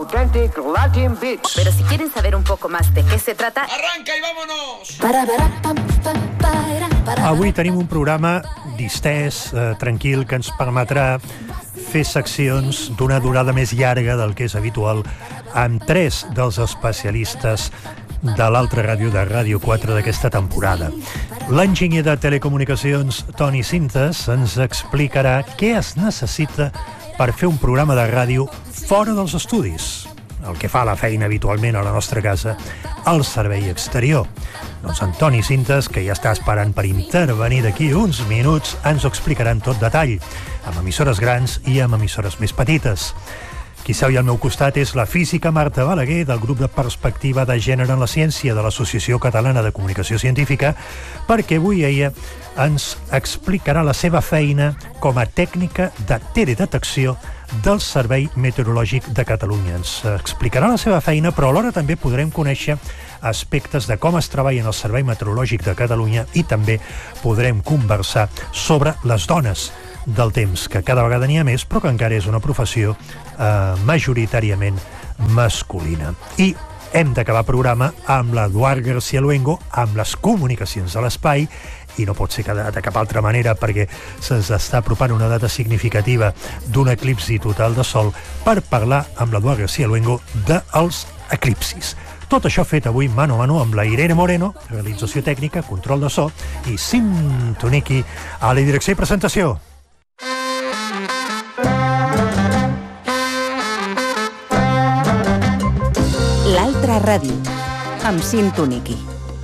Authentic Latin Beats. Pero si quieren saber un poco más de qué se trata... ¡Arranca y vámonos! Avui tenim un programa distès, tranquil, que ens permetrà fer seccions d'una durada més llarga del que és habitual amb tres dels especialistes de l'altra ràdio, de Ràdio 4 d'aquesta temporada. L'enginyer de telecomunicacions Toni Cintas ens explicarà què es necessita per fer un programa de ràdio fora dels estudis, el que fa la feina habitualment a la nostra casa, al servei exterior. Doncs en Toni Cintas, que ja està esperant per intervenir d'aquí uns minuts, ens ho explicarà en tot detall, amb emissores grans i amb emissores més petites. Qui seu al meu costat és la física Marta Balaguer, del grup de Perspectiva de Gènere en la Ciència de l'Associació Catalana de Comunicació Científica, perquè avui ella ens explicarà la seva feina com a tècnica de teledetecció del Servei Meteorològic de Catalunya. Ens explicarà la seva feina, però alhora també podrem conèixer aspectes de com es treballa en el Servei Meteorològic de Catalunya i també podrem conversar sobre les dones del temps, que cada vegada n'hi ha més, però que encara és una professió majoritàriament masculina. I hem d'acabar el programa amb l'Eduard García Luengo, amb les comunicacions de l'espai, i no pot ser de cap altra manera perquè se'ns està apropant una data significativa d'un eclipsi total de sol, per parlar amb l'Eduard García Luengo dels eclipsis. Tot això fet avui mano a mano amb la Irene Moreno, realització tècnica, control de so, i Cim Toniqui a la direcció i presentació. L'altra ràdio, amb Cim Toniqui.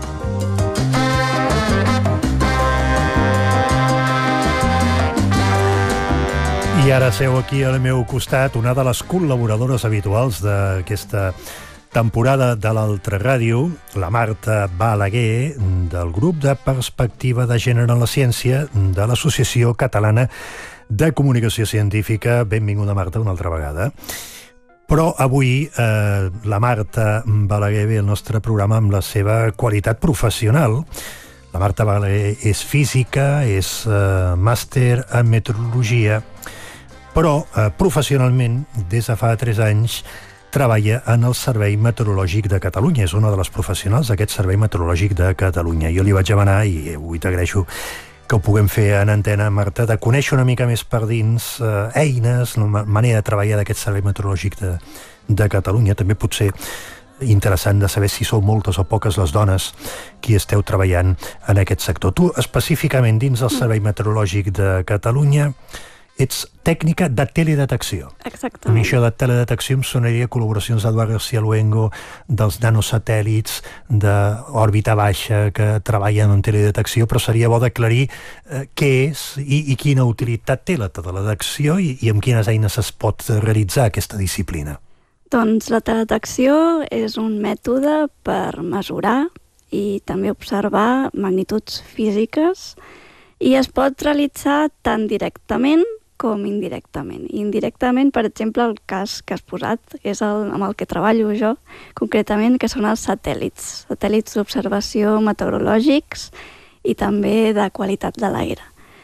I ara seu aquí al meu costat una de les col·laboradores habituals d'aquesta temporada de l'altra ràdio, la Marta Balaguer, del grup de Perspectiva de Gènere en la Ciència de l'Associació Catalana de Comunicació Científica. Benvinguda, Marta, una altra vegada. Però avui la Marta Balaguer ve al nostre programa amb la seva qualitat professional. La Marta Balaguer és física, és màster en meteorologia, però professionalment, des de fa 3 anys, treballa en el Servei Meteorològic de Catalunya. És una de les professionals d'aquest Servei Meteorològic de Catalunya. Jo li vaig demanar, i avui t'agraeixo que ho puguem fer en antena, Marta, de conèixer una mica més per dins eines, manera de treballar d'aquest Servei Meteorològic de Catalunya. També pot ser interessant de saber si sou moltes o poques les dones qui esteu treballant en aquest sector. Tu, específicament dins del Servei Meteorològic de Catalunya, ets tècnica de teledetecció. Exactament. A mi això de teledetecció em sonaria col·laboracions d'Eduard García Luengo, dels nanosatèl·lits d'òrbita baixa que treballen en teledetecció, però seria bo d'aclarir què és i quina utilitat té la teledetecció i amb quines eines es pot realitzar aquesta disciplina. Doncs la teledetecció és un mètode per mesurar i també observar magnituds físiques i es pot realitzar tant directament com indirectament. Indirectament, per exemple, el cas que has posat és amb el que treballo jo, concretament, que són els satèl·lits d'observació meteorològics i també de qualitat de l'aire.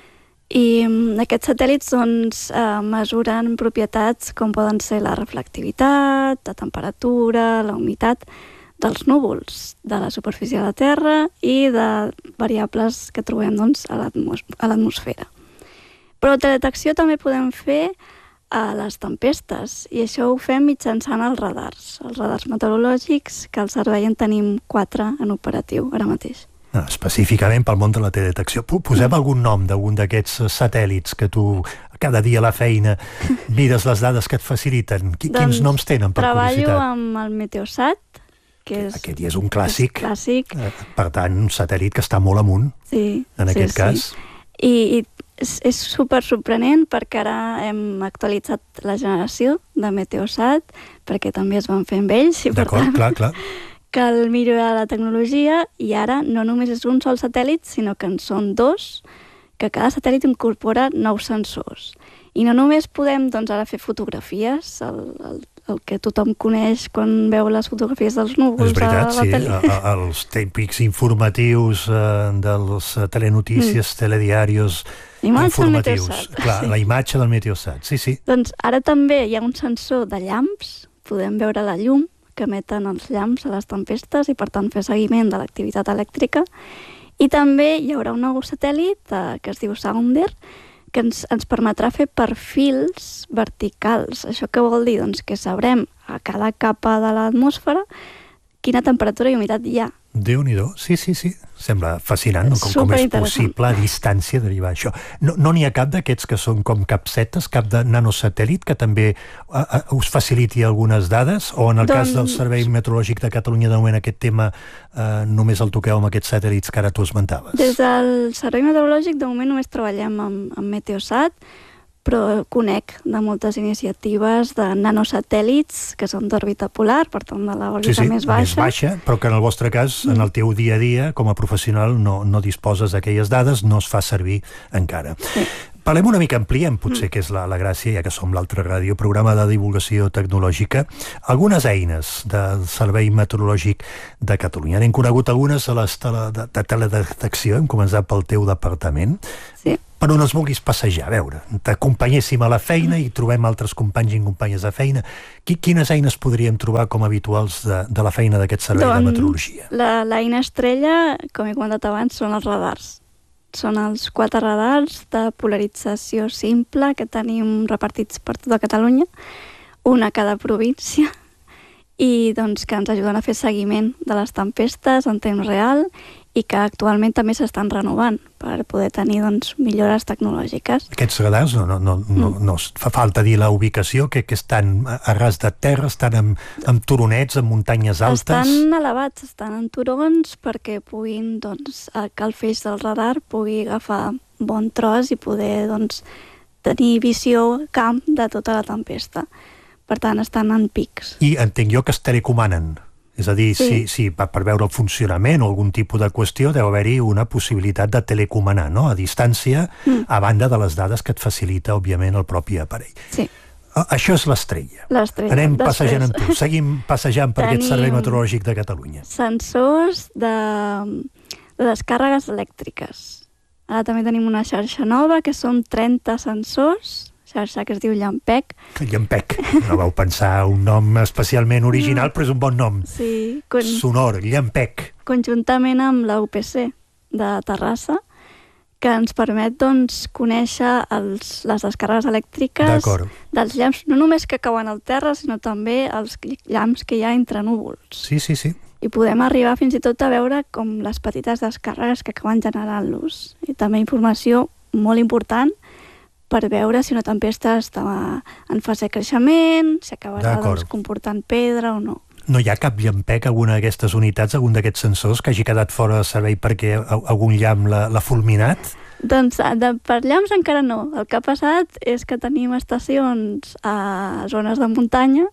I aquests satèl·lits mesuren propietats com poden ser la reflectivitat, la temperatura, la humitat dels núvols, de la superfície de la Terra i de variables que trobem a l'atmosfera. Però la teledetecció també podem fer a les tempestes, i això ho fem mitjançant els radars meteorològics, que al servei en tenim 4 en operatiu ara mateix. Específicament pel món de la teledetecció. Posem algun nom d'algun d'aquests satèl·lits que tu cada dia a la feina mires les dades que et faciliten. Quins noms tenen, per curiositat? Treballo amb el Meteosat, que és... Aquest ja és un clàssic. Per tant, un satèl·lit que està molt amunt, en aquest cas. I és super sorprenent perquè ara hem actualitzat la generació de Meteosat, perquè també es van fer amb ells, i per tant cal millorar la tecnologia, i ara no només és un sol satèl·lit, sinó que en són 2, que cada satèl·lit incorpora 9 sensors. I no només podem ara fer fotografies, el que tothom coneix quan veu les fotografies dels núvols. És veritat, sí, els típics informatius dels telenotícies, telediaris informatius. Clar, la imatge del Meteosat, sí. Doncs ara també hi ha un sensor de llamps podem veure la llum que emeten els llamps a les tempestes i, per tant, fer seguiment de l'activitat elèctrica. I també hi haurà un nou satèl·lit que es diu Sounder, que ens permetrà fer perfils verticals. Això què vol dir? Doncs que sabrem a cada capa de l'atmosfera quina temperatura i humitat hi ha. Déu-n'hi-do, sí. Sembla fascinant, no? Com és possible a distància derivar això. No n'hi ha cap d'aquests que són com capsetes, cap de nanosatèl·lit que també us faciliti algunes dades? O en el cas del Servei Meteorològic de Catalunya, de moment aquest tema només el toqueu amb aquests satèl·lits que ara tu esmentaves? Des del Servei Meteorològic, de moment només treballem amb Meteosat, però conec de moltes iniciatives de nanosatèl·lits que són d'òrbita polar, per tant de l'òrbita més baixa, però que en el vostre cas, en el teu dia a dia, com a professional, no disposes d'aquelles dades, no es fa servir encara. Sí. Parlem una mica, ampliem, potser, que és la gràcia, ja que som l'altra ràdio, programa de divulgació tecnològica, algunes eines del Servei Meteorològic de Catalunya. N'hem conegut algunes a les de teledetecció, hem començat pel teu departament. Sí. Per on es vulguis passejar, a veure, t'acompanyéssim a la feina i trobem altres companys i companyes de feina. Quines eines podríem trobar com habituals de la feina d'aquest servei de meteorologia? L'eina estrella, com he comentat abans, són els radars. Són els 4 radars de polarització simple que tenim repartits per tota Catalunya, una a cada província, i doncs que ens ajuden a fer seguiment de les tempestes en temps real i que actualment també s'estan renovant per poder tenir millores tecnològiques. Aquests radars, no fa falta dir la ubicació, que estan a ras de terra, estan en turonets, en muntanyes altes? Estan elevats, estan en turons perquè puguin, que el feix del radar pugui agafar bon tros i poder tenir visió camp de tota la tempesta. Per tant, estan en pics. I entenc jo que es telecomanen. És a dir, si per veure el funcionament o algun tipus de qüestió deu haver-hi una possibilitat de telecomanar, no?, a distància, a banda de les dades que et facilita, òbviament, el propi aparell. Sí. Això és l'estrella. L'estrella. Anem passejant amb tu. Seguim passejant per aquest Servei Meteorològic de Catalunya. Sensors de descàrregues elèctriques. Ara també tenim una xarxa nova, que són 30 sensors, xarxa que es diu Llampec. Llampec. No vau pensar un nom especialment original, però és un bon nom. Sí. Sonor, Llampec. Conjuntament amb la UPC de Terrassa, que ens permet conèixer les descàrregues elèctriques dels llamps, no només que cauen al terra, sinó també els llamps que hi ha entre núvols. Sí. I podem arribar fins i tot a veure com les petites descàrregues que acaben generant-los. I també informació molt important per veure si una tempesta està en fase de creixement, si acabarà comportant pedra o no. No hi ha cap llampec, alguna d'aquestes unitats, algun d'aquests sensors que hagi quedat fora de servei perquè algun llamp l'ha fulminat? Doncs per llamps encara no. El que ha passat és que tenim estacions a zones de muntanya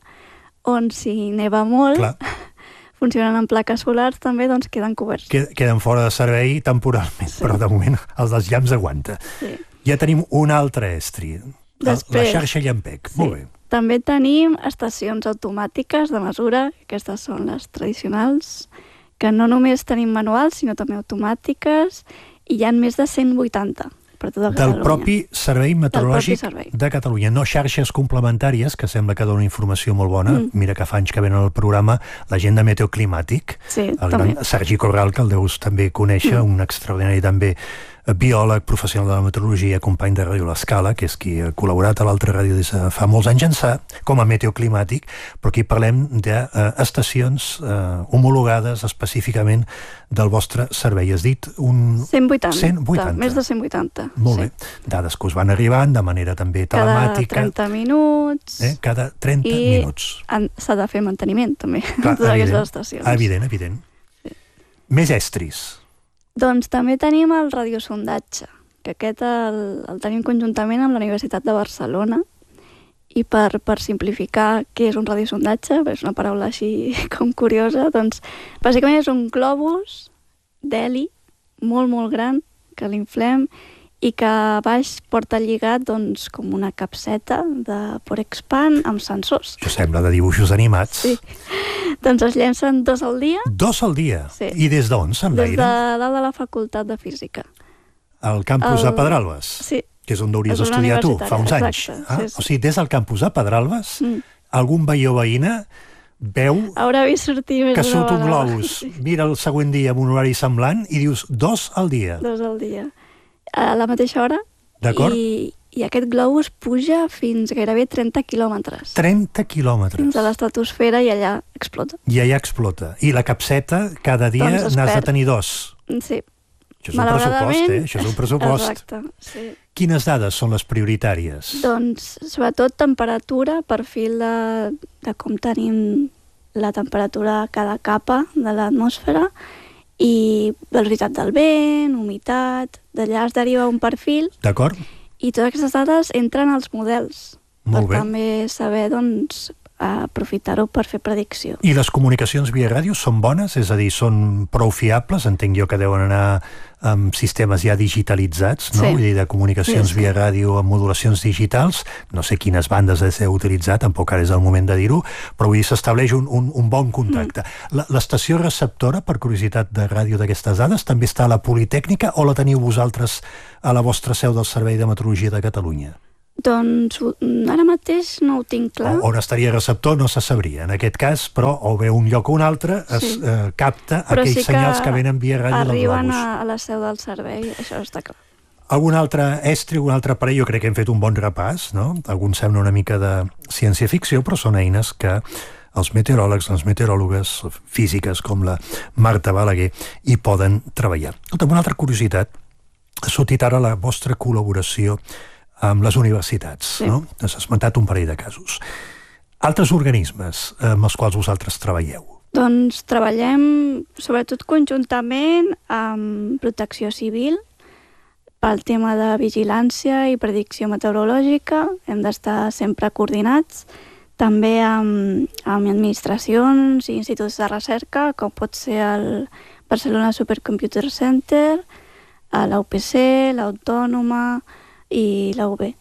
on si neva molt, funcionen amb plaques solars també, queden coberts. Queden fora de servei temporalment, però de moment els dels llamps aguanta. Sí. Ja tenim un altre estri, la xarxa Llampec. Molt bé. També tenim estacions automàtiques de mesura, aquestes són les tradicionals, que no només tenim manuals, sinó també automàtiques, i hi ha més de 180 per tota Catalunya. Del propi Servei Meteorològic de Catalunya, no xarxes complementàries, que sembla que dona informació molt bona. Mira que fa anys que venen al programa la gent de Meteoclimàtic, el gran Sergi Corral, que el deus també conèixer, un extraordinari també biòleg, professional de la meteorologia, company de Ràdio L'Escala, que és qui ha col·laborat a l'altra ràdio des de fa molts anys ençà, com a meteoclimàtic, però aquí parlem d'estacions homologades específicament del vostre servei. Has dit 180. Més de 180. Molt bé. Dades que us van arribant de manera també telemàtica. Cada 30 minuts. Cada 30 minuts. I s'ha de fer manteniment, també, en totes aquestes estacions. Evident. Més estris. Doncs també tenim el radiosondatge, que aquest el tenim conjuntament amb la Universitat de Barcelona, i per simplificar què és un radiosondatge, és una paraula així com curiosa, doncs bàsicament és un globus d'heli molt, molt gran, que l'inflem i que a baix porta lligat com una capseta de Porexpan amb sensors. Això sembla de dibuixos animats. Sí. Doncs es llencen 2 al dia. 2 al dia? Sí. I des d'on s'enlairen? Des de dalt de la Facultat de Física. Al campus de Pedralbes? Sí. Que és on hauries estudiar tu, fa uns anys. Exacte. O sigui, des del campus de Pedralbes algun veí o veïna veu Haurà vist sortir més que d'una surt un vegada. globus, Sí. mira el següent dia amb un horari semblant i dius 2 al dia. 2 al dia. A la mateixa hora. D'acord? I aquest globus puja fins gairebé 30 quilòmetres. 30 quilòmetres. Fins a l'estratosfera i allà explota. I allà explota. I la capseta, cada dia Doncs es n'has de perd. tenir 2. Sí. Això és un pressupost, Això és un pressupost. Exacte, sí. Quines dades són les prioritàries? Doncs, sobretot, temperatura, perfil de com tenim la temperatura a cada capa de l'atmosfera i velocitat del vent, humitat... D'allà es deriva un perfil D'acord? i totes aquestes dades entren als models. Molt bé. Per també saber, doncs, aprofitar-ho per fer predicció. I les comunicacions via ràdio són bones? És a dir, són prou fiables? Entenc jo que deuen anar amb sistemes ja digitalitzats, no? Sí. Vull dir, de comunicacions Sí. via ràdio amb modulacions digitals. No sé quines bandes has d'utilitzar, tampoc ara és el moment de dir-ho, però vull dir, s'estableix un bon contacte. L'estació receptora, per curiositat de ràdio d'aquestes dades, també està a la Politècnica o la teniu vosaltres a la vostra seu del Servei de Meteorologia de Catalunya? Doncs ara mateix no ho tinc clar. On estaria receptor no se sabria. En aquest cas, però, o bé un lloc o un altre, es capta Però aquells sí que senyals que venen via ràdio del arriben globus. a la seu del servei, això està clar. Algun altre estri, algun altre aparell, jo crec que hem fet un bon repàs, no? Alguns sembla una mica de ciència-ficció, però són eines que els meteoròlegs, les meteoròlogues físiques com la Marta Balaguer hi poden treballar. Escolta'm, una altra curiositat. Ha sortit ara la vostra col·laboració amb les universitats, Sí. no? Has esmentat un parell de casos. Altres organismes amb els quals vosaltres treballeu? Doncs treballem sobretot conjuntament amb Protecció Civil pel tema de vigilància i predicció meteorològica. Hem d'estar sempre coordinats. També amb administracions i instituts de recerca, com pot ser el Barcelona Supercomputer Center, la UPC, l'Autònoma i la UB.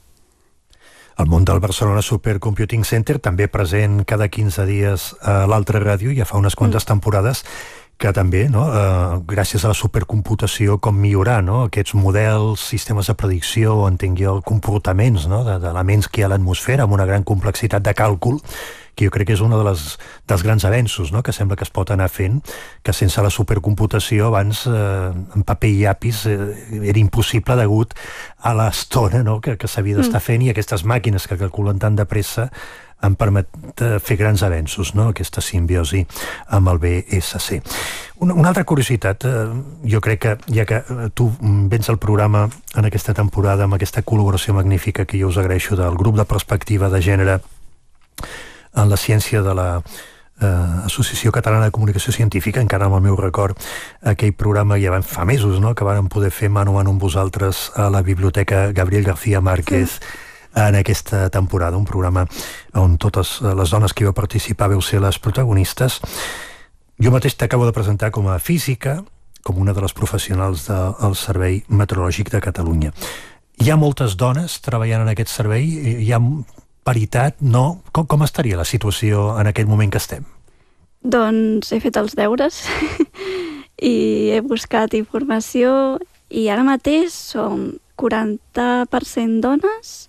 El món del Barcelona Supercomputing Center, també present cada 15 dies a l'altra ràdio, ja fa unes quantes temporades, que també, no, gràcies a la supercomputació, com millorar, no, aquests models, sistemes de predicció, entenc jo, comportaments, no, d'elements que hi ha a l'atmosfera, amb una gran complexitat de càlcul, que jo crec que és un dels grans avenços, no?, que sembla que es pot anar fent, que sense la supercomputació abans en paper i llapis era impossible degut a l'estona, no?, que s'havia d'estar fent, i aquestes màquines que calculen tan de pressa em permet fer grans avenços, no?, aquesta simbiosi amb el BSC. Una altra curiositat, jo crec que, ja que tu vens al programa en aquesta temporada amb aquesta col·laboració magnífica que jo us agraeixo del grup de perspectiva de gènere en la ciència de la Associació Catalana de Comunicació Científica, encara amb el meu record, aquell programa ja fa mesos, no?, que vàrem poder fer mano a mano amb vosaltres a la Biblioteca Gabriel García Márquez en aquesta temporada, un programa on totes les dones que hi vau participar vau ser les protagonistes. Jo mateix t'acabo de presentar com a física, com una de les professionals del Servei Meteorològic de Catalunya. Hi ha moltes dones treballant en aquest servei? Hi ha paritat? No? Com estaria la situació en aquest moment que estem? Doncs he fet els deures i he buscat informació i ara mateix som 40% dones,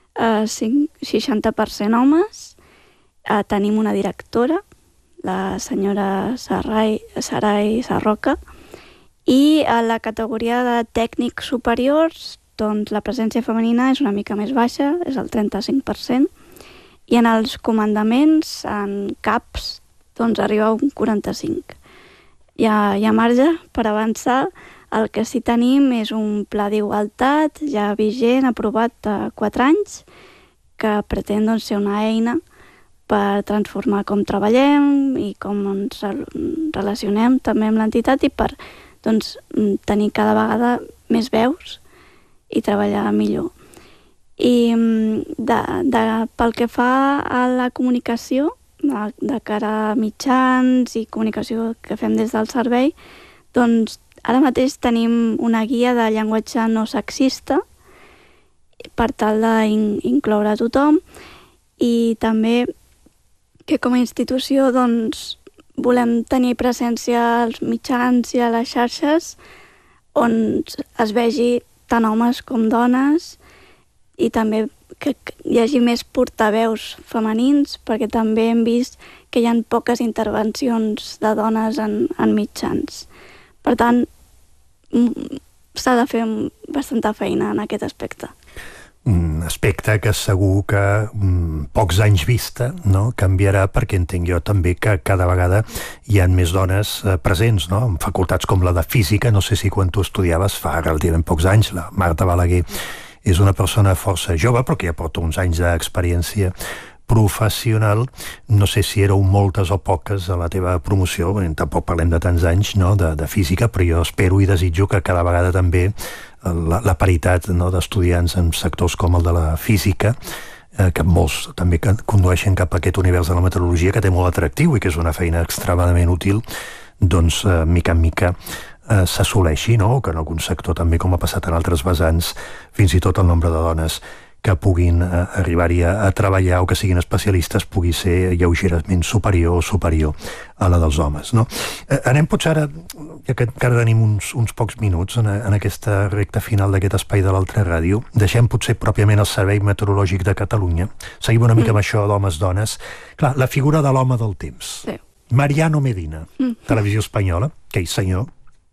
60% homes, tenim una directora, la senyora Sarai Sarroca, i a la categoria de tècnics superiors doncs la presència femenina és una mica més baixa, és el 35%, i en els comandaments, en caps, doncs arriba a un 45%. Hi ha marge per avançar. El que sí tenim és un pla d'igualtat ja vigent, aprovat a 4 anys, que pretén doncs, ser una eina per transformar com treballem i com ens relacionem també amb l'entitat i per doncs, tenir cada vegada més veus i treballar millor. I pel que fa a la comunicació, de cara a mitjans i comunicació que fem des del servei, doncs ara mateix tenim una guia de llenguatge no sexista per tal d'incloure tothom i també que com a institució doncs, volem tenir presència als mitjans i a les xarxes on es vegi tant homes com dones i també que hi hagi més portaveus femenins, perquè també hem vist que hi ha poques intervencions de dones en mitjans. Per tant, s'ha de fer bastanta feina en aquest aspecte. Un aspecte que segur que pocs anys vista, no, canviarà, perquè entenc jo també que cada vegada hi ha més dones presents, no, en facultats com la de física. No sé si quan tu estudiaves fa relativament pocs anys, la Marta Balaguer és una persona força jove, però que ja porta uns anys d'experiència professional. No sé si éreu moltes o poques a la teva promoció, tampoc parlem de tants anys, no, de física, però jo espero i desitjo que cada vegada també la paritat, no, d'estudiants en sectors com el de la física, que molts també condueixen cap a aquest univers de la meteorologia, que té molt atractiu i que és una feina extremadament útil, doncs mica en mica s'assoleixi, no? O que en algun sector també, com ha passat en altres vessants, fins i tot el nombre de dones que puguin arribar-hi a treballar o que siguin especialistes pugui ser lleugerament superior a la dels homes, no? Anem potser ara, ja que encara tenim uns pocs minuts en aquesta recta final d'aquest espai de l'Altra Ràdio, deixem potser pròpiament el Servei Meteorològic de Catalunya, seguim una mica amb això d'homes-dones. Clar, la figura de l'home del temps. Sí. Mariano Medina, Televisió Espanyola, aquell senyor,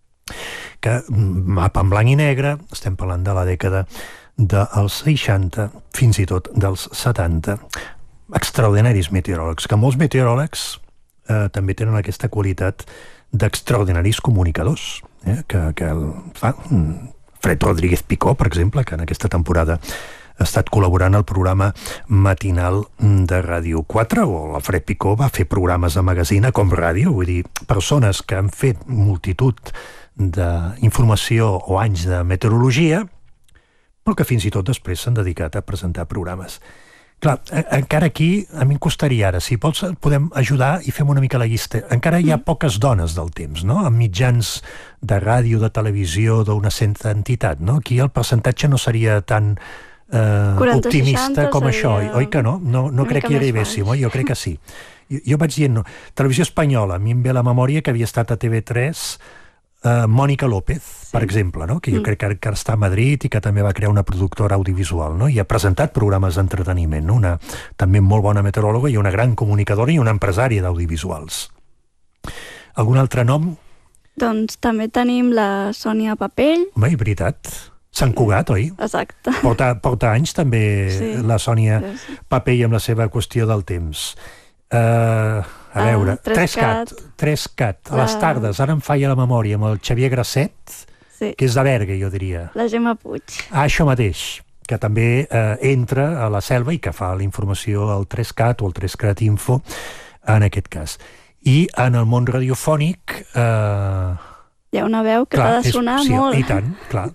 que mapa en blanc i negre, estem parlant de la dècada dels 60, fins i tot dels 70, extraordinaris meteoròlegs, que molts meteoròlegs també tenen aquesta qualitat d'extraordinaris comunicadors, que fa Fred Rodríguez Picó, per exemple, que en aquesta temporada ha estat col·laborant al programa matinal de Ràdio 4, o el Fred Picó va fer programes a Magazine com ràdio, vull dir, persones que han fet multitud d'informació o anys de meteorologia, però que fins i tot després s'han dedicat a presentar programes. Clar, encara aquí, a mi em costaria ara, si pots, podem ajudar i fem una mica la llista. Encara hi ha poques dones del temps, no?, en mitjans de ràdio, de televisió, d'una certa entitat, no? Aquí el percentatge no seria tan optimista com això, oi que no? No crec que hi arribéssim, oi? Jo crec que sí. Jo vaig dient, no. Televisió Espanyola, a mi em ve la memòria que havia estat a TV3 Mònica López, per exemple, no? Que jo crec que està a Madrid i que també va crear una productora audiovisual, no? I ha presentat programes d'entreteniment, no? Una també molt bona meteoròloga i una gran comunicadora i una empresària d'audiovisuals. Algun altre nom? Doncs també tenim la Sònia Papell. Home, i veritat. Sant Cugat, oi? Exacte. Porta anys també la Sònia Papell amb la seva qüestió del temps. A veure, 3CAT, a les tardes, ara em falla la memòria, amb el Xavier Grasset, que és de Berga, jo diria. La Gemma Puig. Això mateix, que també entra a la selva i que fa la informació al 3CAT o al 3CAT Info, en aquest cas. I en el món radiofònic... Hi ha una veu que t'ha de sonar molt. I tant, clar.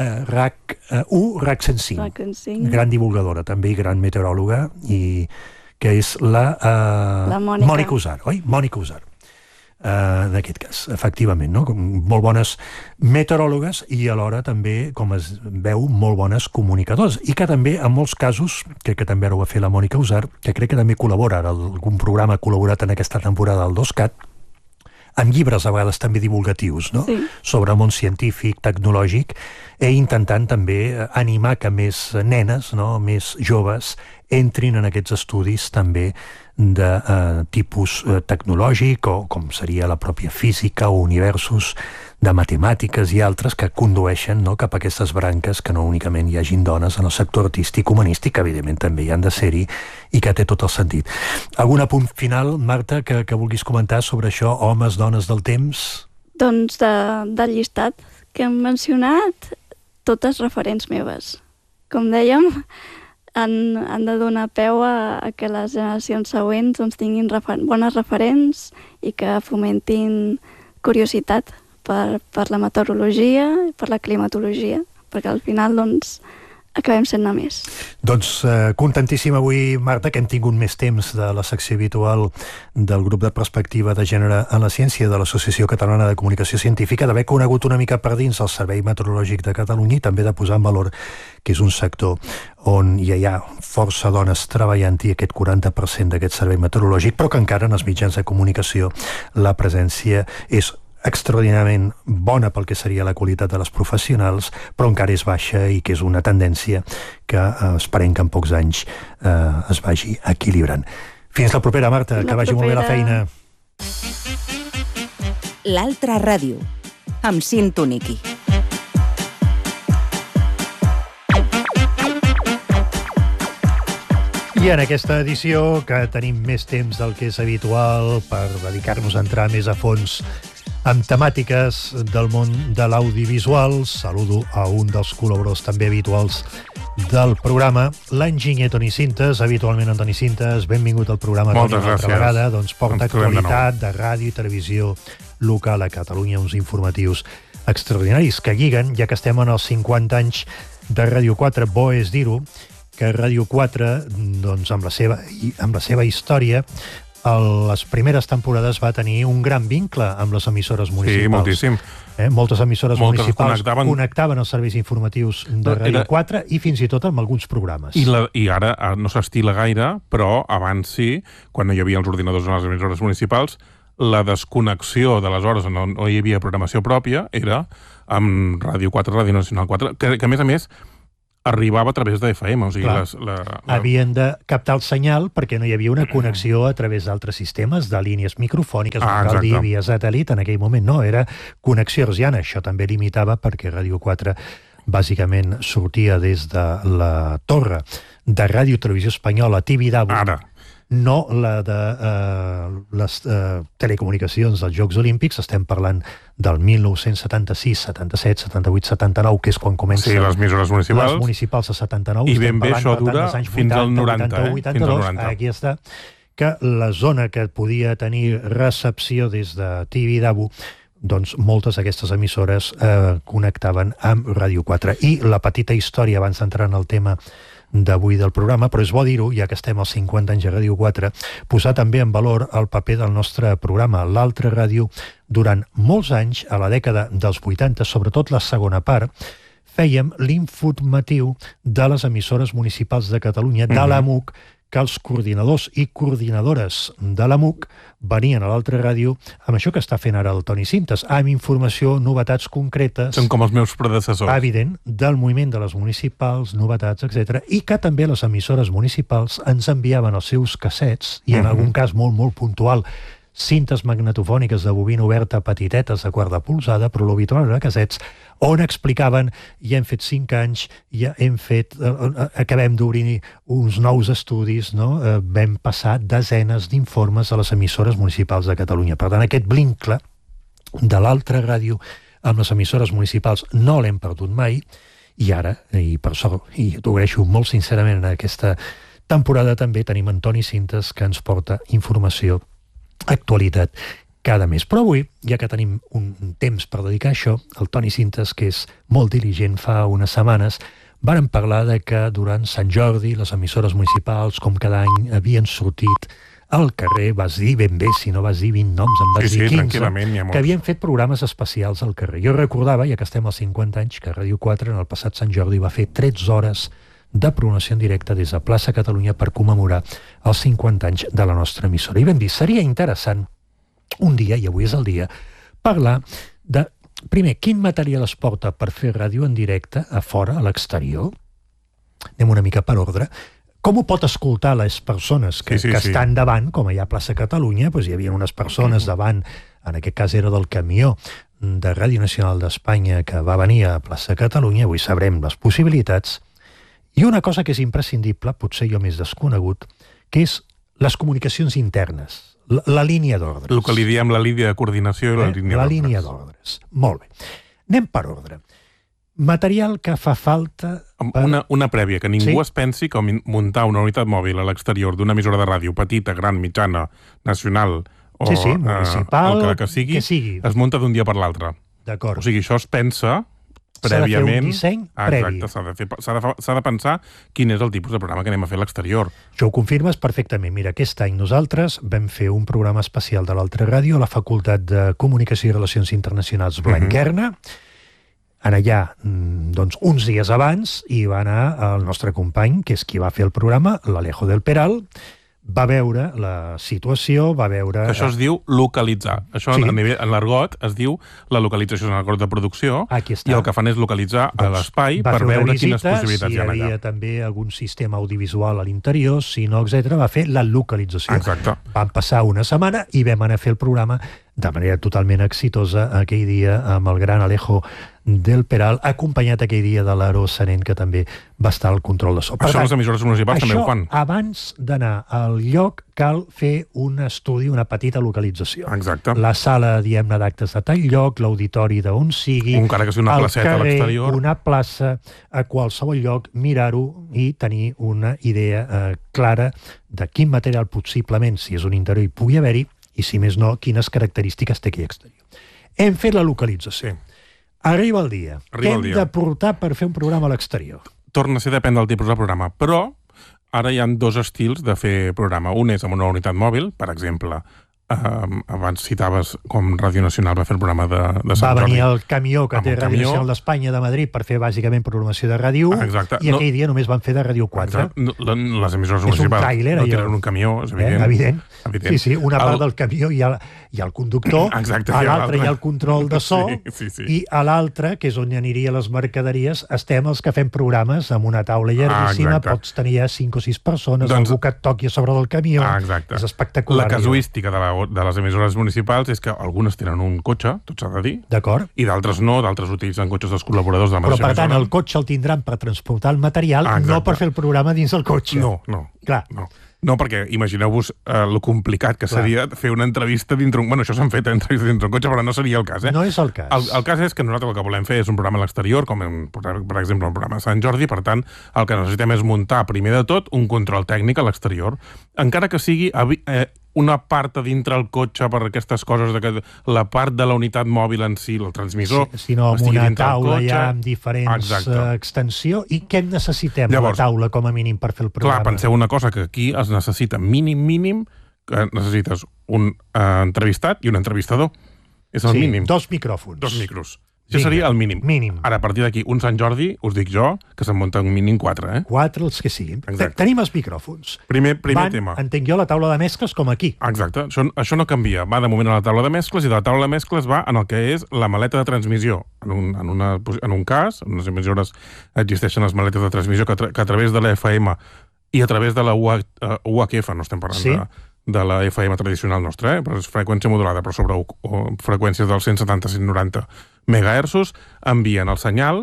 RAC 105, gran divulgadora, també, i gran meteoròloga, i que és la Mònica Usar, oi? Mònica Usar, en aquest cas, efectivament, no? Molt bones meteoròlogues i alhora també, com es veu, molt bones comunicadors, i que també, en molts casos, crec que també ara ho va fer la Mònica Usar, que crec que també col·labora, ara algun programa ha col·laborat en aquesta temporada al 2CAT, amb llibres a vegades també divulgatius, no? Sí. Sobre el món científic, tecnològic, i intentant també animar que més nenes, no?, més joves, entrin en aquests estudis també de tipus tecnològic, o com seria la pròpia física o universos de matemàtiques i altres que condueixen, no?, cap a aquestes branques, que no únicament hi hagin dones en el sector artístic, humanístic, que evidentment també hi han de ser-hi i que té tot el sentit. Algun apunt final, Marta, que vulguis comentar sobre això, homes, dones del temps? Doncs del llistat que hem mencionat, totes referents meves. Com dèiem, han de donar peu a que les generacions següents doncs, tinguin bones referents i que fomentin curiositat per la meteorologia i per la climatologia, perquè al final doncs, acabem sent més. Doncs contentíssim avui, Marta, que hem tingut més temps de la secció habitual del grup de perspectiva de gènere en la ciència de l'Associació Catalana de Comunicació Científica, d'haver conegut una mica per dins el Servei Meteorològic de Catalunya i també de posar en valor que és un sector on ja hi ha força dones treballant-hi, aquest 40% d'aquest servei meteorològic, però que encara en els mitjans de comunicació la presència és extraordinàriament bona pel que seria la qualitat de les professionals, però encara és baixa i que és una tendència que esperem que en pocs anys es vagi equilibrant. Fins la propera, Marta, que vagi molt bé la feina. L'altra ràdio, amb Cinto Niqui. I en aquesta edició, que tenim més temps del que és habitual per dedicar-nos a entrar més a fons amb temàtiques del món de l'audiovisual, saludo a un dels col·laboradors també habituals del programa, l'enginyer Toni Cintes. Habitualment en Toni Cintes, benvingut al programa. Moltes Toni, gràcies. Una altra vegada, doncs porta actualitat de ràdio i televisió local a Catalunya, uns informatius extraordinaris que lliguen, ja que estem en els 50 anys de Ràdio 4, bo és dir-ho, que Ràdio 4, doncs, amb la seva història, les primeres temporades va tenir un gran vincle amb les emissores municipals. Sí, moltíssim. Moltes emissores municipals connectaven els serveis informatius de Ràdio 4 i fins i tot amb alguns programes. I ara no s'estila gaire, però abans sí, quan no hi havia els ordinadors en les emissores municipals, la desconnexió d'aleshores, no hi havia programació pròpia, era amb Ràdio 4, Ràdio Nacional 4, que a més, arribava a través de FM, o sigui... Havien de captar el senyal perquè no hi havia una connexió a través d'altres sistemes, de línies microfòniques, cal dir, via satèl·lit, en aquell moment no, era connexió hertziana. Això també limitava perquè Ràdio 4 bàsicament sortia des de la torre de Ràdio Televisió Espanyola, Tibidabo, no la de les telecomunicacions dels Jocs Olímpics. Estem parlant del 1976, 77, 78, 79, que és quan comencen les emissores municipals. Les municipals a 79. I ben bé això dura fins al 90, 82, aquí està, que la zona que podia tenir recepció des de Tibidabo, doncs moltes d'aquestes emissores connectaven amb Ràdio 4. I la petita història, abans d'entrar en el tema d'avui del programa, però és bo dir-ho, ja que estem als 50 anys de Ràdio 4, posar també en valor el paper del nostre programa, l'altra ràdio. Durant molts anys, a la dècada dels 80, sobretot la segona part, fèiem l'informatiu de les emissores municipals de Catalunya, de l'AMUC, que els coordinadors i coordinadores de l'AMUC venien a l'altra ràdio amb això que està fent ara el Toni Cintes, amb informació, novetats concretes... Són com els meus predecessors. Evident, del moviment de les municipals, novetats, etc. I que també les emissores municipals ens enviaven els seus cassets, i en algun cas molt, molt puntual, cintes magnetofòniques de bobina oberta petitetes de quarta polzada, però l'habitual era cassets, on explicaven, ja hem fet 5 anys, ja hem fet, acabem d'obrir uns nous estudis, no? Vam passar desenes d'informes a les emissores municipals de Catalunya. Per tant, aquest vincle de l'altra ràdio amb les emissores municipals no l'hem perdut mai, i ara, i per sort, i t'ho agraeixo molt sincerament, en aquesta temporada també tenim en Toni Cintes, que ens porta informació, actualitat cada mes. Però avui, ja que tenim un temps per dedicar a això, el Toni Cintes, que és molt diligent, fa unes setmanes vàrem parlar de que durant Sant Jordi les emissores municipals, com cada any, havien sortit al carrer, vas dir ben bé, si no vas dir 20 noms, en vas dir 15, que havien fet programes especials al carrer. Jo recordava, ja que estem als 50 anys, que Ràdio 4 en el passat Sant Jordi va fer 13 hores de programació en directe des de Plaça Catalunya per commemorar els 50 anys de la nostra emissora. I vam dir, seria interessant un dia, i avui és el dia, parlar de, primer, quin material es porta per fer ràdio en directe a fora, a l'exterior? Anem una mica per ordre. Com ho pot escoltar les persones que estan davant, com allà a Plaça Catalunya, doncs hi havia unes persones davant, en aquest cas era del camió de Ràdio Nacional d'Espanya que va venir a Plaça Catalunya, avui sabrem les possibilitats. I una cosa que és imprescindible, potser jo més desconegut, que és les comunicacions internes, la línia d'ordres. El que li diem la línia de coordinació i la línia d'ordres. La línia d'ordres. Molt bé. Anem per ordre. Material que fa falta... Una prèvia, que ningú es pensi que muntar una unitat mòbil a l'exterior d'una emissora de ràdio petita, gran, mitjana, nacional o municipal, el que sigui, es munta d'un dia per l'altre. D'acord. O sigui, això es pensa prèviament. S'ha de fer un disseny previ. Exacte, s'ha de pensar quin és el tipus de programa que anem a fer a l'exterior. Això ho confirmes perfectament. Mira, aquest any nosaltres vam fer un programa especial de l'altra ràdio a la Facultat de Comunicació i Relacions Internacionals Blanquerna. En allà, doncs, uns dies abans, hi va anar el nostre company, que és qui va fer el programa, l'Alejo del Peral, va veure la situació, va veure... Això es diu localitzar. Això en l'argot es diu la localització en l'argot de producció, i el que fan és localitzar l'espai per veure quines possibilitats hi ha allà. Si hi havia també algun sistema audiovisual a l'interior, si no, etc., va fer la localització. Exacte. Van passar una setmana i vam anar a fer el programa de manera totalment exitosa aquell dia amb el gran Alejo del Peral, acompanyat aquell dia de l'Aro Serent, que també va estar al control de so. Per tant, les emissores municipals també ho fan. Abans d'anar al lloc cal fer un estudi, una petita localització. Exacte. La sala, diguem-ne, d'actes de tal lloc, l'auditori d'on sigui, encara que sigui una placeta a l'exterior, una plaça, a qualsevol lloc, mirar-ho i tenir una idea clara de quin material possiblement, si és un interior, hi pugui haver-hi, i si més no, quines característiques té aquell exterior. Hem fet la localització. Arriba el dia. Què hem de portar per fer un programa a l'exterior? Torna a ser depèn del tipus de programa, però ara hi ha dos estils de fer programa. Un és amb una unitat mòbil, per exemple, abans citaves com Ràdio Nacional va fer el programa de Sant Jordi. Va venir el camió que té Ràdio Nacional d'Espanya de Madrid per fer bàsicament programació de Ràdio 1, i aquell dia només van fer de Ràdio 4. Les emissores municipals no tenen un camió, és evident. Sí, una part del camió hi ha el conductor, a l'altre hi ha el control de so, i a l'altre, que és on anirien les mercaderies, estem els que fem programes amb una taula llarguíssima, pots tenir ja 5 o 6 persones, algú que et toqui a sobre del camió, és espectacular. La casuística de les emissores municipals és que algunes tenen un cotxe, tot s'ha de dir, i d'altres no, d'altres utilitzen cotxes dels col·laboradors de la mateixa emissora. Però, per tant, el cotxe el tindran per transportar el material, no per fer el programa dins el cotxe. No, perquè imagineu-vos lo complicat que seria fer una entrevista dintre un... Bueno, això s'han fet entrevistes dintre un cotxe, però no seria el cas, No és el cas. El cas és que nosaltres el que volem fer és un programa a l'exterior, com per exemple un programa de Sant Jordi, per tant, el que necessitem és muntar, primer de tot, un control tècnic a l'exterior, encara que sigui una part a dintre el cotxe per aquestes coses, que la part de la unitat mòbil en si, el transmissor, sinó amb una taula ja amb diferents extensió. I què necessitem a la taula, com a mínim, per fer el programa? Clar, penseu una cosa, que aquí es necessita mínim, que necessites un entrevistat i un entrevistador. És el mínim. 2 micròfons. 2 micros. Això seria el mínim. Ara, a partir d'aquí, un Sant Jordi, us dic jo, que se'n munta un mínim 4, 4, els que siguin. Tenim els micròfons. Primer tema. Entenc jo, la taula de mescles com aquí. Exacte. Això no canvia. Va de moment a la taula de mescles, i de la taula de mescles va en el que és la maleta de transmissió. En un cas, en les emissores existeixen les maletes de transmissió que a través de la FM i a través de la UHF, no estem parlant de la FM tradicional nostra, però és freqüència modulada, però sobre freqüències dels 170-190 MHz, envien el senyal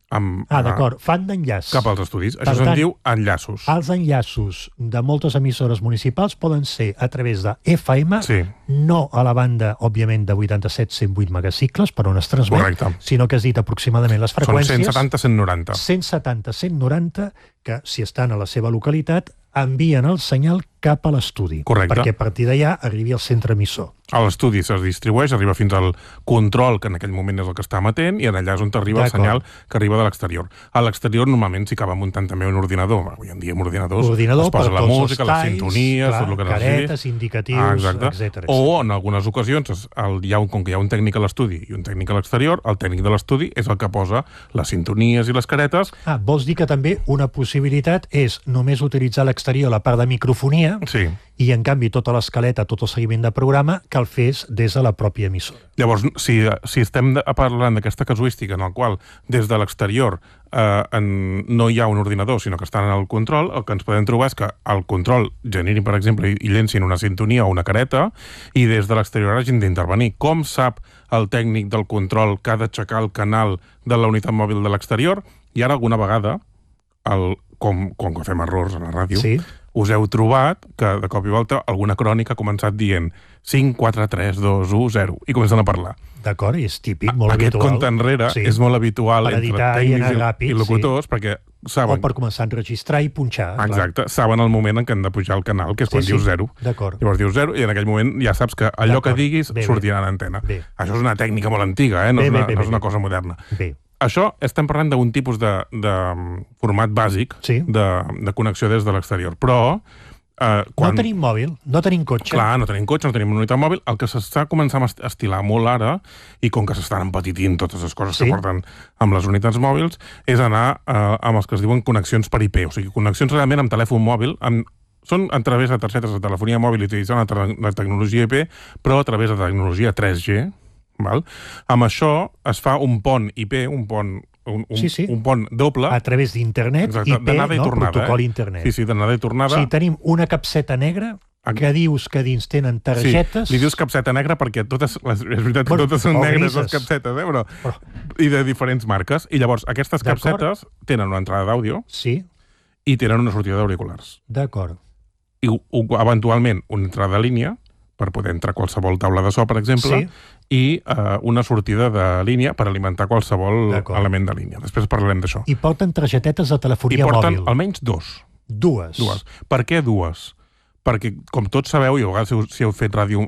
d'acord, fan d'enllaç cap als estudis. Això se'n diu enllaços. Els enllaços de moltes emissores municipals poden ser a través de FM, no a la banda, òbviament, de 87-108 megacicles, per on es transmet, sinó que has dit aproximadament les freqüències. Són 170-190. 170-190, que si estan a la seva localitat, envien el senyal cap a l'estudi. Correcte. Perquè a partir d'allà arribi al centre emissor. A l'estudi es distribueix, arriba fins al control, que en aquell moment és el que està emetent, i en allà és on arriba el senyal que arriba de l'exterior. A l'exterior normalment s'hi acaba muntant també un ordinador. Avui en dia amb ordinadors es posa la música, les sintonies, tot el que caretes, indicatius, etc. O en algunes ocasions, com que hi ha un tècnic a l'estudi i un tècnic a l'exterior, el tècnic de l'estudi és el que posa les sintonies i les caretes. Vols dir que també una possibilitat és només utilitzar a l'exterior la part de microfonia, i en canvi tota l'escaleta, tot el seguiment de programa, que el fes des de la pròpia emissora. Llavors, si estem parlant d'aquesta casuística en la qual des de l'exterior no hi ha un ordinador, sinó que estan en el control, el que ens podem trobar és que el control generi, per exemple, i llencin una sintonia o una careta, i des de l'exterior hagin d'intervenir. Com sap el tècnic del control que ha d'aixecar el canal de la unitat mòbil de l'exterior? I ara alguna vegada, com que fem errors a la ràdio, us heu trobat que de cop i volta alguna crònica ha començat dient 5, 4, 3, 2, 1, 0, i comencen a parlar. D'acord, és típic, molt habitual. Aquest compte enrere és molt habitual entre tècnics i locutors, perquè saben... O per començar a enregistrar i punxar. Exacte, saben el moment en què han de pujar el canal, que és quan dius 0. Llavors dius 0, i en aquell moment ja saps que allò que diguis sortirà en antena. Això és una tècnica molt antiga, no és una cosa moderna. Això estem parlant d'un tipus de format bàsic de connexió des de l'exterior, però... No tenim mòbil, no tenim cotxe. Clar, no tenim cotxe, no tenim una unitat mòbil. El que s'està començant a estilar molt ara, i com que s'estan empetitint totes les coses que porten amb les unitats mòbils, és anar amb els que es diuen connexions per IP, o sigui, connexions realment amb telèfon mòbil, amb són a través de targetes de telefonia mòbil utilitzant la tecnologia IP, però a través de tecnologia 3G. Val? Amb això es fa un pont IP, un pont doble. A través d'internet, IP, protocol internet. Sí, d'anada i tornada. Sí, tenim una capseta negra que dius que dins tenen targetes... Sí, li dius capseta negra perquè és veritat que totes són negres les capsetes, però i de diferents marques. I llavors aquestes capsetes tenen una entrada d'àudio i tenen una sortida d'auriculars. D'acord. I eventualment una entrada de línia per poder entrar a qualsevol taula de so, per exemple, i una sortida de línia per alimentar qualsevol element de línia. Després parlarem d'això. I porten targetetes de telefonia mòbil. I porten almenys dues. Per què dues? Perquè, com tots sabeu, i a vegades si heu fet ràdio,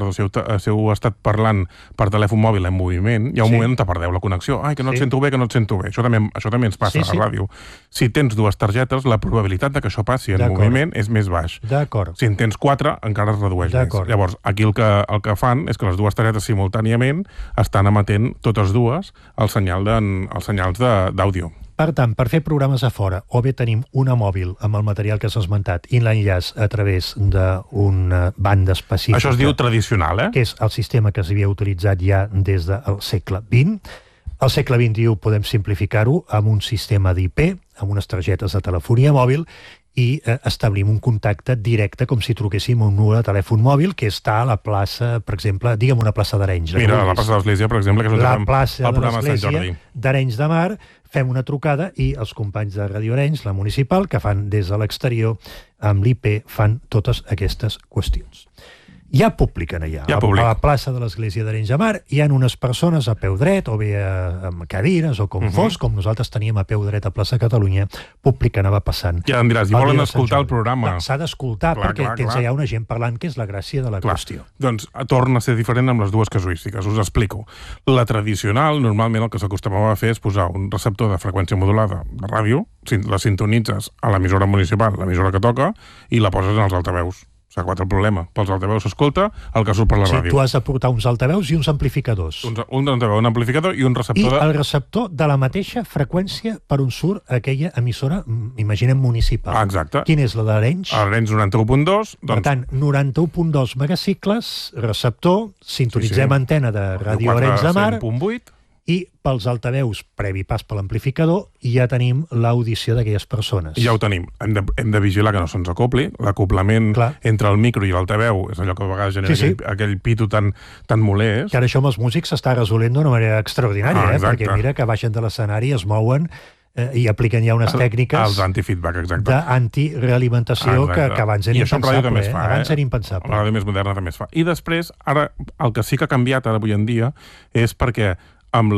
si heu estat parlant per telèfon mòbil en moviment, hi ha un moment on te perdeu la connexió. Ai, que no et sento bé, Això també ens passa a la ràdio. Si tens dues targetes, la probabilitat de que això passi en moviment és més baix. D'acord. Si en tens 4, encara es redueix més. Llavors, aquí el que fan és que les dues targetes simultàniament estan emetent totes dues els senyals d'àudio. Per tant, per fer programes a fora, o bé tenim una mòbil amb el material que s'ha esmentat i l'enllaç a través d'una banda específica. Això es diu tradicional, que és el sistema que s'havia utilitzat ja des del segle XX. Al segle XXI podem simplificar-ho amb un sistema d'IP, amb unes targetes de telefonia mòbil, i establim un contacte directe com si truquéssim un número de telèfon mòbil que està a la plaça, per exemple, diguem una plaça d'Arenys. Mira, a la plaça de l'Església, per exemple, que és on fem el programa de Sant Jordi. D'Arenys de Mar, fem una trucada i els companys de Ràdio Arenys, la municipal, que fan des de l'exterior, amb l'IP, fan totes aquestes qüestions. Hi ha públic allà. A la plaça de l'Església d'Arenys de Mar hi ha unes persones a peu dret, o bé amb cadires, o com fos, com nosaltres teníem a peu dret a plaça Catalunya, públic que anava passant. Ja em diràs, i volen escoltar el programa. S'ha d'escoltar, perquè tens allà una gent parlant, que és la gràcia de la qüestió. Doncs torna a ser diferent amb les dues casuístiques, us explico. La tradicional, normalment el que s'acostumava a fer és posar un receptor de freqüència modulada de ràdio, la sintonitzes a l'emissora municipal, l'emissora que toca, i la poses en els altaveus. S'ha acabat el problema. Pels altaveus s'escolta el que surt per la ràdio. Sí, tu has de portar uns altaveus i uns amplificadors. Un altaveu, un amplificador i un receptor I el receptor de la mateixa freqüència per on surt aquella emissora, imaginem, municipal. Exacte. Quina és la d'Arenys? Arenys 91.2. Per tant, 91.2 megacicles, receptor, sintonitzem antena de Ràdio Arenys de Mar, 100.8. i pels altaveus, previ pas per l'amplificador, ja tenim l'audició d'aquelles persones. Ja ho tenim. Hem de vigilar que no se'ns acopli. L'acoplament entre el micro i l'altaveu és allò que a vegades genera aquell pito tan molest. Que ara això amb els músics s'està resolent d'una manera extraordinària, perquè mira que baixen de l'escenari, es mouen i apliquen ja unes tècniques els anti-feedback, exacte, d'antirealimentació que abans era impensable. Abans era impensable. La ràdio més moderna també es fa. I després, ara, el que sí que ha canviat ara avui en dia és perquè amb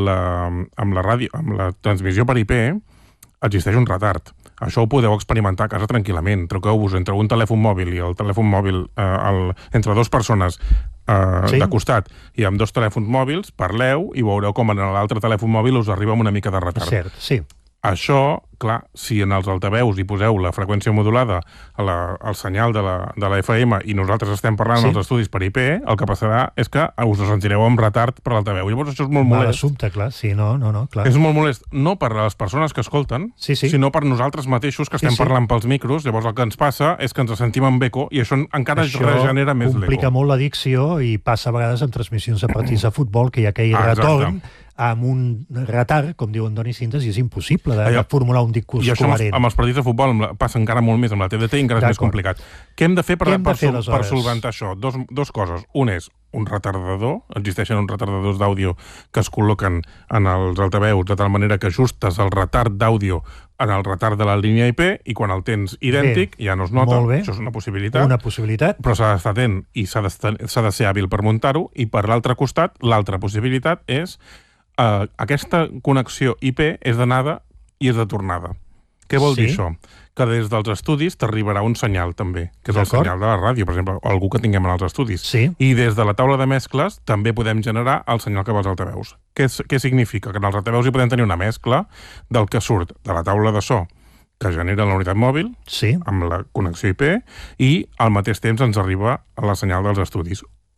la transmissió per IP existeix un retard. Això ho podeu experimentar a casa tranquil·lament. Truqueu-vos entre un telèfon mòbil i el telèfon mòbil entre dues persones de costat i amb dos telèfons mòbils, parleu i veureu com en l'altre telèfon mòbil us arriba amb una mica de retard. Cert, sí. Això, clar, si en els altaveus hi poseu la freqüència modulada al senyal de la FM i nosaltres estem parlant als estudis per IP, el que passarà és que us sentireu amb retard per l'altaveu. Llavors això és molt molest. Mal assumpte, clar. Sí, no, clar. És molt molest, no per a les persones que escolten, sinó per nosaltres mateixos que estem parlant pels micros. Llavors el que ens passa és que ens sentim amb eco i això encara regenera més l'eco. Això complica molt la dicció i passa a vegades en transmissions de partits de futbol que hi ha aquell retorn amb un retard, com diu Antoni Cintas, i és impossible de formular un discurs coherent. I amb els partits de futbol passa encara molt més, amb la TDT encara és més complicat. Què hem de fer per solventar això? Dos coses. Un és un retardador, existeixen uns retardadors d'àudio que es col·loquen en els altaveus de tal manera que ajustes el retard d'àudio en el retard de la línia IP i quan el tens idèntic ja no es nota. Això és una possibilitat. Una possibilitat. Però s'ha d'estar atent i s'ha de ser hàbil per muntar-ho. I per l'altre costat, l'altra possibilitat és aquesta connexió IP és d'anada i és de tornada. Què vol dir això? Que des dels estudis t'arribarà un senyal també, que és el senyal de la ràdio, per exemple, o algú que tinguem en els estudis. I des de la taula de mescles també podem generar el senyal que va als altaveus. Què significa? Que en els altaveus hi podem tenir una mescla del que surt de la taula de so que genera la unitat mòbil amb la connexió IP i al mateix temps ens arriba la senyal dels estudis.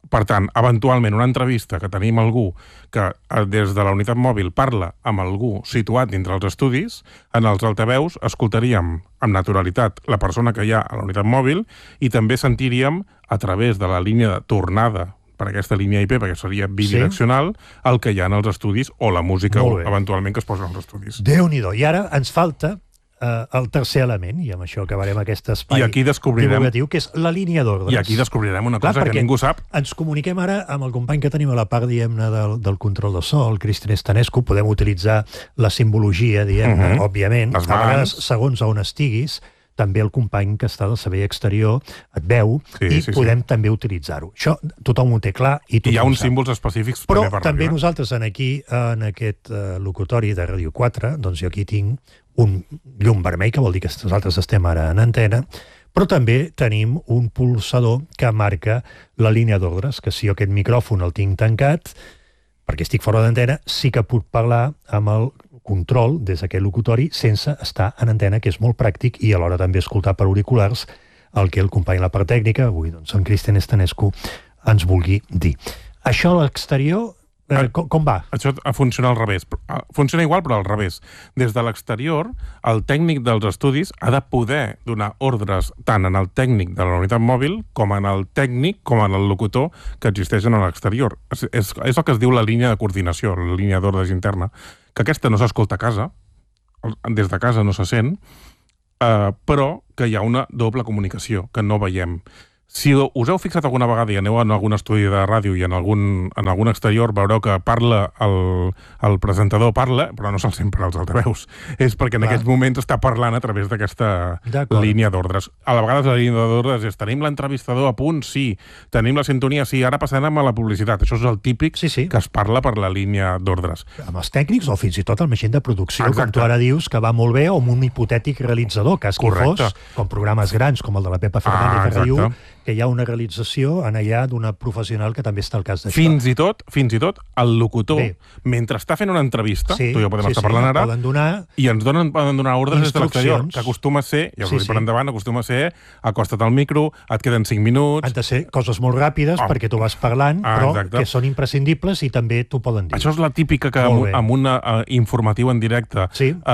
Per tant, eventualment, una entrevista que tenim algú que des de la unitat mòbil parla amb algú situat dintre els estudis, en els altaveus escoltaríem amb naturalitat la persona que hi ha a la unitat mòbil i també sentiríem a través de la línia de tornada per aquesta línia IP, perquè seria bidireccional, el que hi ha en els estudis o la música eventualment que es posa als estudis. Déu-n'hi-do. I ara ens falta el tercer element, i amb això acabarem aquest espai divulgatiu, que és la línia d'ordres. I aquí descobrirem una cosa que ningú sap. Ens comuniquem ara amb el company que tenim a la part, diguem-ne, del control de so, el Cristian Estanescu. Podem utilitzar la simbologia, diguem-ne, òbviament. A vegades, segons on estiguis, també el company que està del servei exterior et veu i podem també utilitzar-ho. Això tothom ho té clar i tothom ho sap. Hi ha uns símbols específics però també per també ràdio. Nosaltres aquí, en aquest locutori de Ràdio 4, doncs jo aquí tinc un llum vermell, que vol dir que nosaltres estem ara en antena, però també tenim un pulsador que marca la línia d'ordres, que si jo aquest micròfon el tinc tancat, perquè estic fora d'antena, sí que puc parlar amb el control des d'aquest locutori sense estar en antena, que és molt pràctic, i alhora també escoltar per auriculars el que el company de la part tècnica, avui doncs en Cristian Estanescu, ens vulgui dir. Això a l'exterior, com va? Això funciona al revés. Funciona igual, però al revés. Des de l'exterior, el tècnic dels estudis ha de poder donar ordres tant en el tècnic de la unitat mòbil com en el tècnic, com en el locutor que existeix en l'exterior. És el que es diu la línia de coordinació, la línia d'ordres interna, que aquesta no s'escolta a casa, des de casa no se sent, però que hi ha una doble comunicació, que no veiem. Si us heu fixat alguna vegada i aneu en algun estudi de ràdio i en algun exterior, veureu que parla el presentador, però no se'l sent per als altaveus. És perquè en aquests moments està parlant a través d'aquesta línia d'ordres. A la vegada la línia d'ordres és tenim l'entrevistador a punt, sí. Tenim la sintonia, sí. Ara passarem a la publicitat. Això és el típic que es parla per la línia d'ordres. Amb els tècnics o fins i tot amb gent de producció, com tu ara dius, que va molt bé, o amb un hipotètic realitzador, cas que fos, com programes grans, com el de la Pepa Fernández de Ràdio, que hi ha una realització en allà d'una professional que també està al cas d'això. Fins i tot, el locutor, mentre està fent una entrevista, tu i jo podem estar parlant ara, i ens poden donar ordres des de l'exterior, que acostuma a ser, ja us ho dic per endavant, acostuma a ser, acosta't al micro, et queden 5 minuts... Han de ser coses molt ràpides, perquè tu vas parlant, però que són imprescindibles i també t'ho poden dir. Això és la típica que amb un informatiu en directe,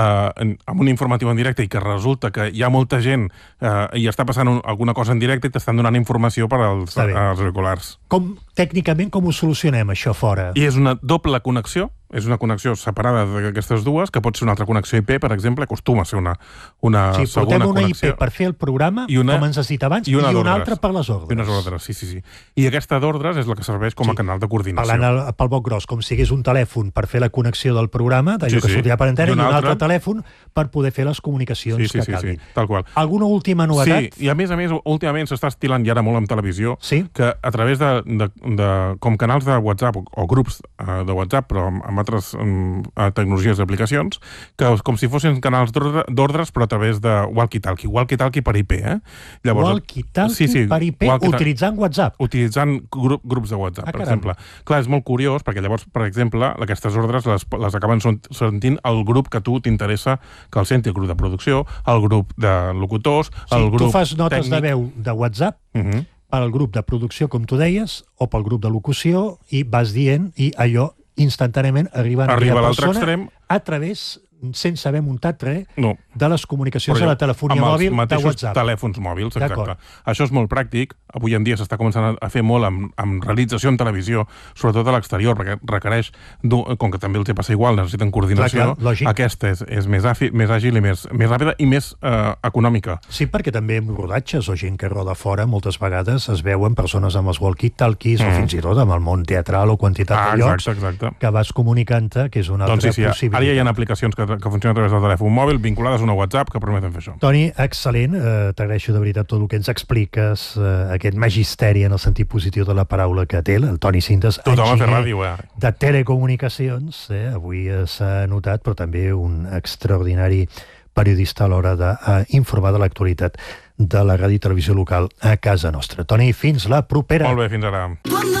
i que resulta que hi ha molta gent i està passant alguna cosa en directe i t'estan donant informació per als auriculars. Tècnicament, com ho solucionem, això fora? I és una doble connexió, és una connexió separada d'aquestes dues, que pot ser una altra connexió IP, per exemple, acostuma a ser una segona connexió. Sí, portem una IP per fer el programa, com ens has dit abans, i una altra per les ordres. I unes ordres, sí. I aquesta d'ordres és la que serveix com a canal de coordinació. Parlant pel boc gros, com si hagués un telèfon per fer la connexió del programa, d'allò que sortirà per antena, i un altre telèfon per poder fer les comunicacions que calguin. Tal qual. Alguna última novetat? Sí, i a més, últimament s'està estilant, i ara molt en televisió, que a través com canals de WhatsApp o grups de WhatsApp, però amb altres tecnologies d'aplicacions, que com si fossin canals d'ordres, però a través de walkie-talkie. Walkie-talkie per IP, Walkie-talkie per IP utilitzant WhatsApp? Utilitzant grups de WhatsApp, per exemple. Clar, és molt curiós, perquè llavors, per exemple, aquestes ordres les acaben sentint el grup que tu t'interessa que el senti, el grup de producció, el grup de locutors, el grup tècnic. Tu fas notes de veu de WhatsApp per al grup de producció, com tu deies, o pel grup de locució, i vas dient, i allò instantàniament arriba a l'altre extrem a través, sense haver muntat res, de les comunicacions de la telefonia mòbil de WhatsApp. Amb els mateixos telèfons mòbils, exacte. Això és molt pràctic. Avui en dia s'està començant a fer molt amb realització en televisió, sobretot a l'exterior, perquè requereix, com que també els passa igual, necessiten coordinació, aquesta és més àgil i més ràpida i més econòmica. Sí, perquè també en rodatges o gent que roda fora, moltes vegades es veuen persones amb els walkie-talkies o fins i tot amb el món teatral o quantitat de llocs que vas comunicant-te, que és una altra possibilitat. Ara ja hi ha aplicacions que funcionen a través del telèfon mòbil vinculades a una WhatsApp que permeten fer això. Toni, excel·lent. T'agraeixo de veritat tot el que ens expliques, aquest magisteri en el sentit positiu de la paraula que té, el Toni Sintes, enginyer de telecomunicacions. Avui s'ha notat, però també un extraordinari periodista a l'hora d'informar de l'actualitat de la ràdio i televisió local a casa nostra. Toni, fins la propera. Molt bé, fins ara.